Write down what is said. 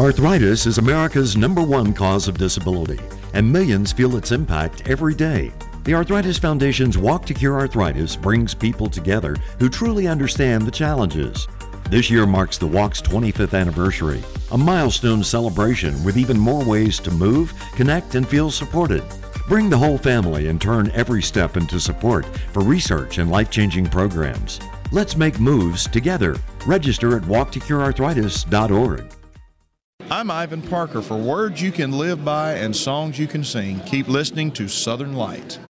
Arthritis is America's #1 cause of disability, and millions feel its impact every day. The Arthritis Foundation's Walk to Cure Arthritis brings people together who truly understand the challenges. This year marks the Walk's 25th anniversary, a milestone celebration with even more ways to move, connect, and feel supported. Bring the whole family and turn every step into support for research and life-changing programs. Let's make moves together. Register at walktocurearthritis.org. I'm Ivan Parker for Words You Can Live By and Songs You Can Sing. Keep listening to Southern Light.